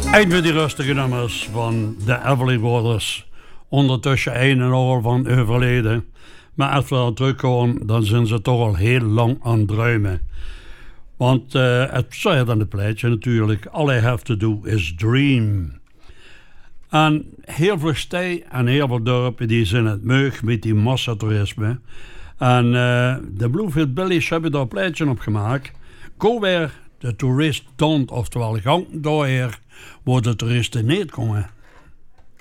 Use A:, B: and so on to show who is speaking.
A: Een van die rustige nummers van de Everly Brothers. Ondertussen een en al van overleden. Maar als we daar terugkomen, dan zijn ze toch al heel lang aan het druimen. Want het zei dan het pleitje natuurlijk. All I have to do is dream. En heel veel steden en heel veel dorpen die zijn het meug met die massatoerisme. En de Bluefield Billies hebben daar een pleitje op gemaakt. Go where the tourist don't, oftewel gang daar waar de toeristen niet komen.